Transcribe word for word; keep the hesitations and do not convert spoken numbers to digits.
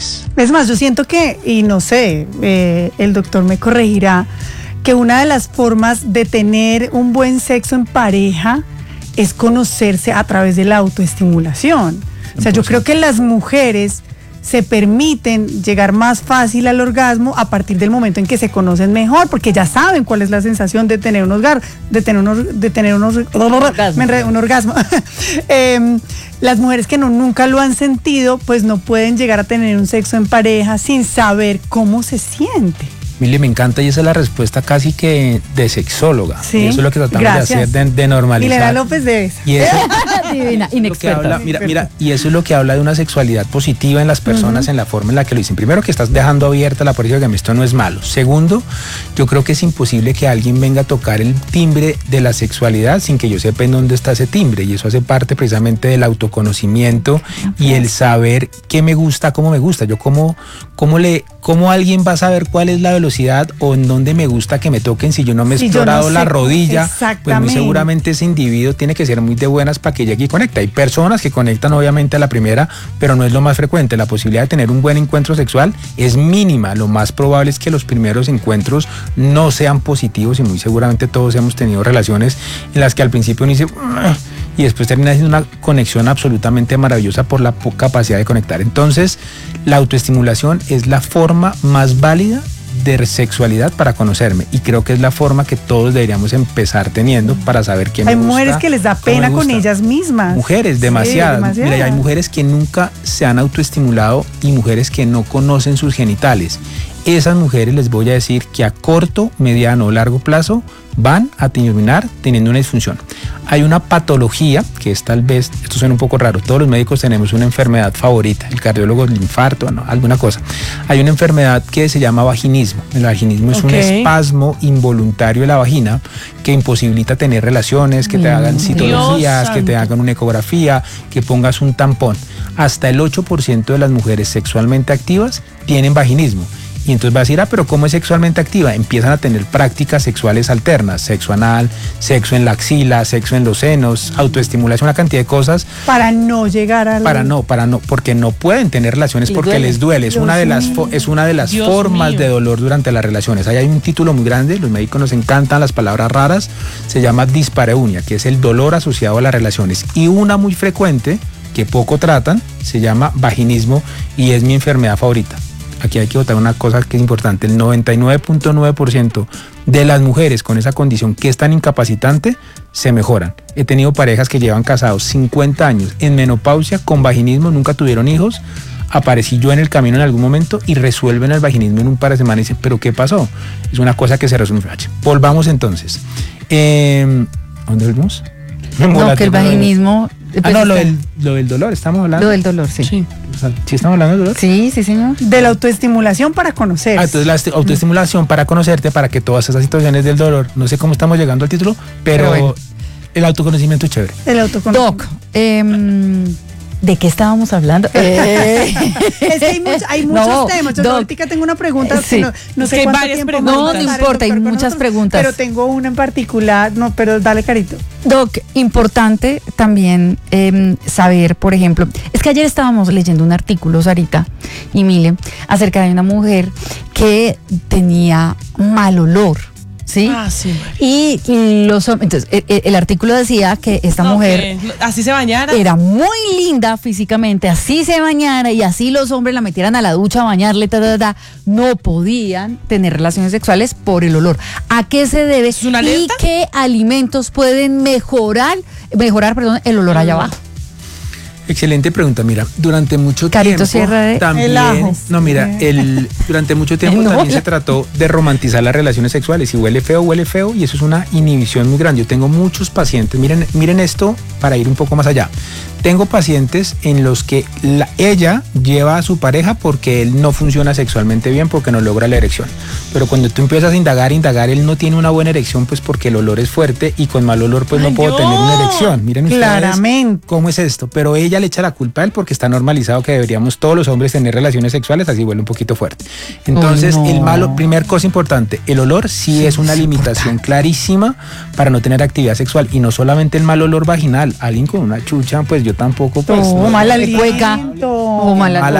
relaciones. Es más, yo siento que, y no sé, eh, el doctor me corregirá, que una de las formas de tener un buen sexo en pareja es conocerse a través de la autoestimulación. O sea, yo creo que las mujeres se permiten llegar más fácil al orgasmo a partir del momento en que se conocen mejor, porque ya saben cuál es la sensación de tener un orgasmo, de tener unos, de tener unos, orgasmo. Me enredé, un orgasmo. eh, las mujeres que no nunca lo han sentido, pues no pueden llegar a tener un sexo en pareja sin saber cómo se siente. Mili, me encanta, y esa es la respuesta casi que de sexóloga. Sí, y eso es lo que tratamos gracias. de hacer, de, de normalizar. Milena López de esa. Y eso, Divina, lo que inexperta. habla, mira, mira, y eso es lo que habla de una sexualidad positiva en las personas, uh-huh. en la forma en la que lo dicen. Primero, que estás dejando abierta la puerta de que esto no es malo. Segundo, yo creo que es imposible que alguien venga a tocar el timbre de la sexualidad sin que yo sepa en dónde está ese timbre, y eso hace parte precisamente del autoconocimiento, okay. y el saber qué me gusta, cómo me gusta. Yo cómo, cómo le, cómo alguien va a saber cuál es la velocidad o en dónde me gusta que me toquen si yo no me he si explorado no la rodilla. Pues muy seguramente ese individuo tiene que ser muy de buenas para que llegue y conecte. Hay personas que conectan obviamente a la primera, pero no es lo más frecuente. La posibilidad de tener un buen encuentro sexual es mínima. Lo más probable es que los primeros encuentros no sean positivos, y muy seguramente todos hemos tenido relaciones en las que al principio uno dice y después termina siendo una conexión absolutamente maravillosa por la capacidad de conectar. Entonces, la autoestimulación es la forma más válida de sexualidad para conocerme, y creo que es la forma que todos deberíamos empezar teniendo para saber qué me gusta. Hay mujeres que les da pena con ellas mismas. Mujeres, demasiadas. Sí, demasiadas. Mira, hay mujeres que nunca se han autoestimulado y mujeres que no conocen sus genitales. Esas mujeres, les voy a decir que a corto, mediano o largo plazo van a terminar teniendo una disfunción. Hay una patología que es, tal vez, esto suena un poco raro, todos los médicos tenemos una enfermedad favorita, el cardiólogo el infarto, no, alguna cosa. Hay una enfermedad que se llama vaginismo. El vaginismo es okay. un espasmo involuntario de la vagina que imposibilita tener relaciones, que te mm, hagan citologías, Dios que te hagan una ecografía, que pongas un tampón. Hasta el ocho por ciento de las mujeres sexualmente activas tienen vaginismo. Y entonces va a decir, ah, pero ¿cómo es sexualmente activa? Empiezan a tener prácticas sexuales alternas, sexo anal, sexo en la axila, sexo en los senos, autoestimulación, una cantidad de cosas. Para no llegar a... Para no, para no, porque no pueden tener relaciones les porque duele. les duele. Es una, de las, es una de las formas mío. de dolor durante las relaciones. Ahí hay un título muy grande, los médicos nos encantan las palabras raras, se llama dispareunia, que es el dolor asociado a las relaciones. Y una muy frecuente, que poco tratan, se llama vaginismo, y es mi enfermedad favorita. Aquí hay que notar una cosa que es importante, el noventa y nueve punto nueve por ciento de las mujeres con esa condición que es tan incapacitante se mejoran. He tenido parejas que llevan casados cincuenta años en menopausia con vaginismo, nunca tuvieron hijos, aparecí yo en el camino en algún momento y resuelven el vaginismo en un par de semanas y dicen, ¿pero qué pasó? Es una cosa que se resuelve. Volvamos entonces. Eh, ¿Dónde volvimos? No, que el vaginismo... Ah, no, lo del, lo del dolor, estamos hablando. Lo del dolor, sí. Sí. O sea, ¿sí estamos hablando del dolor? Sí, sí, señor. De la autoestimulación para conocerse. Ah, entonces la autoestimulación para conocerte, para que todas esas situaciones del dolor, no sé cómo estamos llegando al título, pero, pero bueno. El autoconocimiento es chévere. El autoconocimiento. Doc, eh, ¿de qué estábamos hablando? Eh. Es que hay, mucho, hay muchos no, temas. Yo ahorita tengo una pregunta. Eh, sí. No, no sé hay cuánto varias tiempo preguntas. No, no importa, hay muchas nosotros, preguntas. Pero tengo una en particular. No, pero dale, Carito. Doc, importante también eh, saber, por ejemplo, es que ayer estábamos leyendo un artículo, Sarita y Mile, acerca de una mujer que tenía mal olor. ¿Sí? Ah, sí. Y los entonces el, el artículo decía que esta no, mujer que así se bañara. Era muy linda físicamente, así se bañara y así los hombres la metieran a la ducha a bañarle, ta, ta, ta, no podían tener relaciones sexuales por el olor. ¿A qué se debe? ¿Es una alerta? ¿Y qué alimentos pueden mejorar, mejorar, perdón, el olor allá abajo? Excelente pregunta. Mira, durante mucho Carito tiempo Sierra de también, el ajo. no mira, el durante mucho tiempo no, también la... se trató de romantizar las relaciones sexuales. Si huele feo, huele feo, y eso es una inhibición muy grande. Yo tengo muchos pacientes, miren, miren esto para ir un poco más allá. Tengo pacientes en los que la, ella lleva a su pareja porque él no funciona sexualmente bien, porque no logra la erección. Pero cuando tú empiezas a indagar, indagar, él no tiene una buena erección, pues porque el olor es fuerte y con mal olor pues Ay, no puedo Dios. tener una erección. Miren ustedes Claramente. cómo es esto. Pero ella le echa la culpa a él porque está normalizado que deberíamos todos los hombres tener relaciones sexuales, así huele un poquito fuerte. Entonces, oh, no. el malo, primer cosa importante, el olor sí, sí es una sí, limitación importante. clarísima para no tener actividad sexual. Y no solamente el mal olor vaginal, alguien con una chucha, pues yo tampoco, pues. Oh, no, mala cueca. Oh, mala, mala